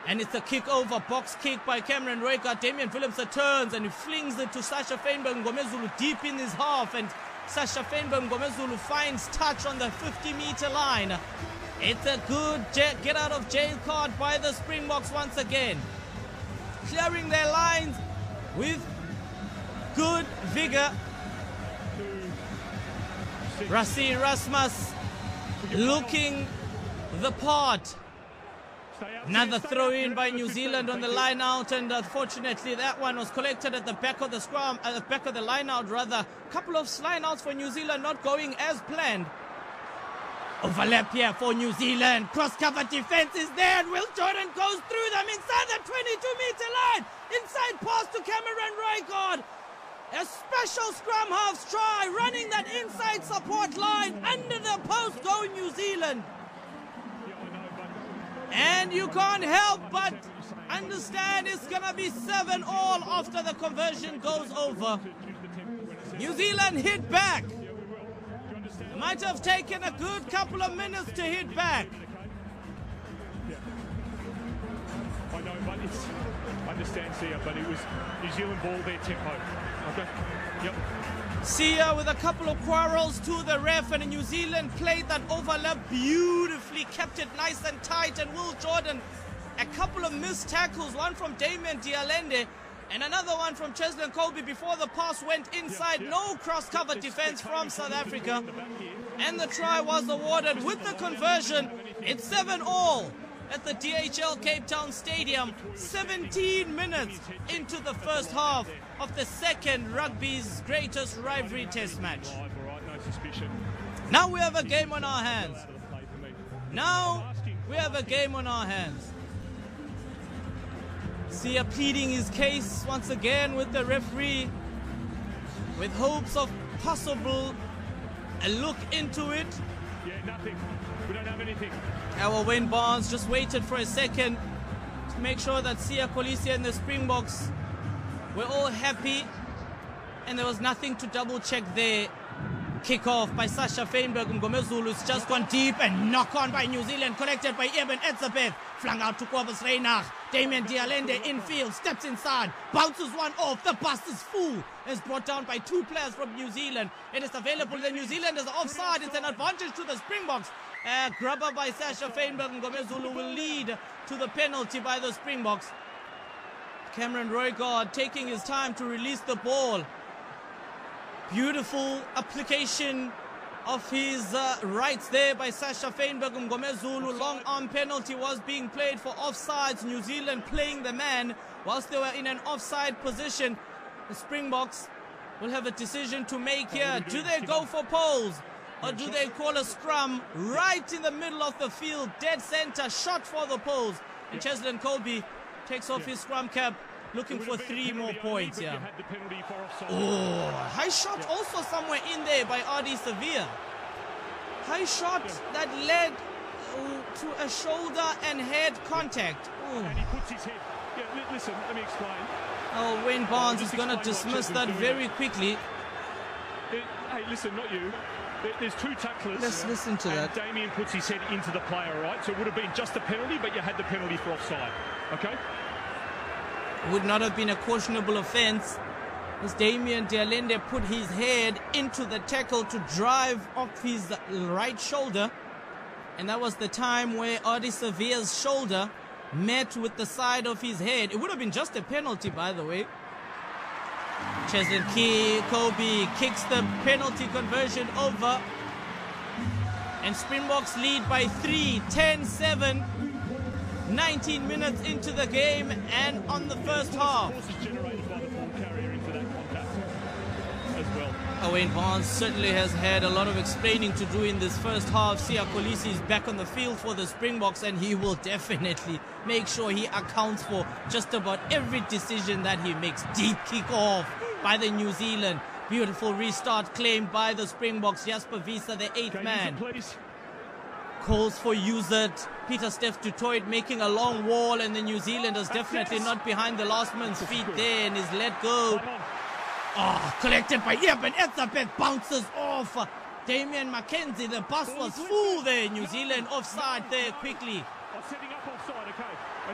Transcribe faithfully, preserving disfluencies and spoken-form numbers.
And it's a kick over, box kick by Cameron Roycott. Damian Willemse turns and he flings it to Sasha Feinberg Ngomezulu deep in his half. And Sasha Feinberg Ngomezulu finds touch on the fifty meter line. It's a good get out of jail card by the Springboks once again. Clearing their lines with good vigor. Rassie Erasmus looking the part. Another throw in by New Zealand on the line out, and unfortunately that one was collected at the back of the scrum, at the back of the line out rather. Couple of line outs for New Zealand not going as planned. Overlap here for New Zealand. Cross cover defense is there, and Will Jordan goes through them inside the twenty-two meter line. Inside pass to Cameron Roycott. A special scrum halves try, running that inside support line under the post going New Zealand. And you can't help but understand it's going to be seven all after the conversion goes over. New Zealand hit back. It might have taken a good couple of minutes to hit back. I know, but it's, I understand, Sia, but it was New Zealand ball, their tempo. Okay, yep. Sia with a couple of quarrels to the ref, and New Zealand played that overlap beautifully, kept it nice and tight, and Will Jordan, a couple of missed tackles, one from Damian de Allende and another one from Cheslin Colby before the pass went inside. No cross-cover defense from South Africa, and the try was awarded with the conversion. It's seven all at the D H L Cape Town Stadium, seventeen minutes into the first half of the second rugby's greatest rivalry test match. Now we have a game on our hands. Now we have a game on our hands. Sia pleading his case once again with the referee, with hopes of possible a look into it. Yeah, nothing. We don't have anything. Our Wayne Barnes just waited for a second to make sure that Siya Kolisi and the Springboks were all happy, and there was nothing to double check there. Kick off by Sasha Feinberg Ngomezulu. It's just gone deep and knock on by New Zealand, collected by Eben Etzebeth. Flung out to Kobus Reinach. Damian de Allende infield, steps inside, bounces one off. The bus is full. Is brought down by two players from New Zealand. It is available. The New Zealanders are offside. It's an advantage to the Springboks. A grubber by Sasha Feinberg Ngomezulu will lead to the penalty by the Springboks. Cameron Roycott taking his time to release the ball. Beautiful application of his uh, rights there by Sasha Feinberg Ngomezulu. Long arm penalty was being played for offsides. New Zealand playing the man whilst they were in an offside position. The Springboks will have a decision to make here. Do they go for poles, or do they call a scrum right in the middle of the field, dead center, shot for the poles? And Cheslin Colby takes off his scrum cap, looking for three more points here. Oh, high shot also somewhere in there by Ardie Savea. High shot that led uh, to a shoulder and head contact. Ooh. And he puts his head. Yeah, listen, let me explain. Oh, Wayne Barnes is going to dismiss that very quickly. It, hey, listen, not you. There's two tacklers. Let's listen to and that. Damien puts his head into the player, right? So it would have been just a penalty, but you had the penalty for offside. Okay? Would not have been a cautionable offence, as Damian de Allende put his head into the tackle to drive off his right shoulder, and that was the time where Ardie Savea's shoulder met with the side of his head. It would have been just a penalty, by the way. Cheslin Colby kicks the penalty conversion over, and Springboks lead by three, ten seven. nineteen minutes into the game and on the first half. Wayne Barnes certainly has had a lot of explaining to do in this first half. Siya Kolisi is back on the field for the Springboks, and he will definitely make sure he accounts for just about every decision that he makes. Deep kick off by the New Zealand. Beautiful restart claimed by the Springboks. Jasper Wiese, the eighth man. Calls for Uzert. Peter Steph du Toit making a long wall, and the New Zealanders definitely not behind the last man's feet there, and is let go. Oh, collected by Eben Etzebeth, bounces off Damian McKenzie. The bus was full there. New Zealand offside there quickly. Setting up offside, okay.